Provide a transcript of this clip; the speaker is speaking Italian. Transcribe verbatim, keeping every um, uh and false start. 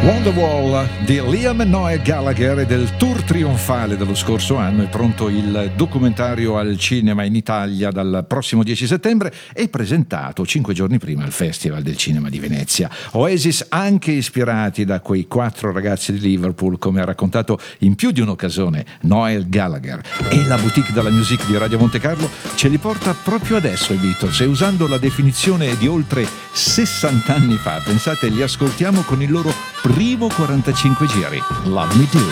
Wonderwall di Liam e Noel Gallagher e del tour trionfale dello scorso anno. È pronto il documentario al cinema in Italia dal prossimo dieci settembre e presentato cinque giorni prima al Festival del Cinema di Venezia. Oasis anche ispirati da quei quattro ragazzi di Liverpool, come ha raccontato in più di un'occasione Noel Gallagher. E la boutique della music di Radio Monte Carlo ce li porta proprio adesso i Beatles, e usando la definizione di oltre sessanta anni fa, pensate, li ascoltiamo con il loro primo quarantacinque giri. Love Me Do.